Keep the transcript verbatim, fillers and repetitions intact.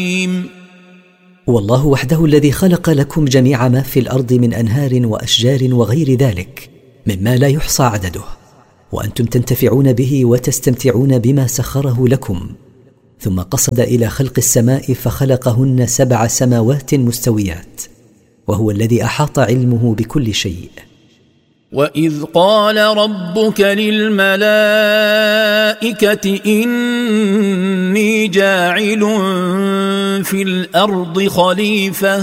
والله وحده الذي خلق لكم جميع ما في الأرض من أنهار وأشجار وغير ذلك مما لا يحصى عدده، وأنتم تنتفعون به وتستمتعون بما سخره لكم. ثم قصد إلى خلق السماء فخلقهن سبع سماوات مستويات، وهو الذي أحاط علمه بكل شيء. وإذ قال ربك للملائكة إني جاعل في الأرض خليفة